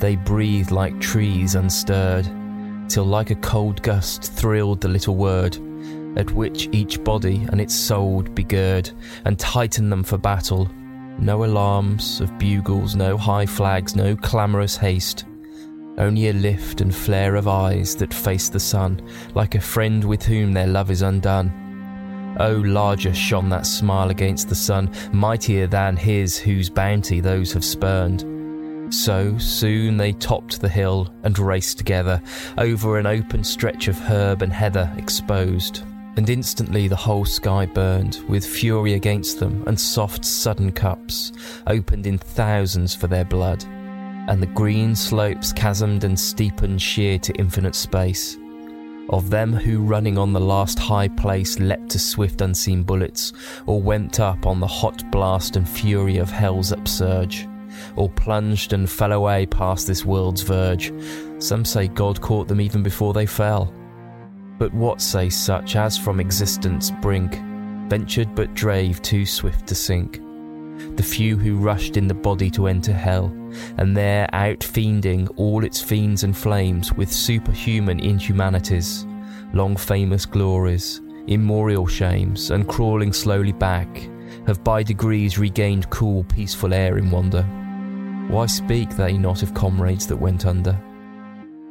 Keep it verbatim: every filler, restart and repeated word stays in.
they breathed like trees unstirred, till like a cold gust thrilled the little word, at which each body and its soul would be gird, and tighten them for battle. No alarms of bugles, no high flags, no clamorous haste, only a lift and flare of eyes that face the sun, like a friend with whom their love is undone. Oh, larger shone that smile against the sun, mightier than his whose bounty those have spurned. So soon they topped the hill and raced together over an open stretch of herb and heather exposed, and instantly the whole sky burned with fury against them, and soft sudden cups opened in thousands for their blood, and the green slopes chasmed and steepened sheer to infinite space. Of them who running on the last high place leapt to swift unseen bullets, or went up on the hot blast and fury of hell's upsurge, or plunged and fell away past this world's verge, some say God caught them even before they fell. But what say such as from existence brink ventured but drave too swift to sink? The few who rushed in the body to enter hell, and there out-fiending all its fiends and flames with superhuman inhumanities, long famous glories, immemorial shames, and crawling slowly back, have by degrees regained cool peaceful air in wonder. Why speak they not of comrades that went under?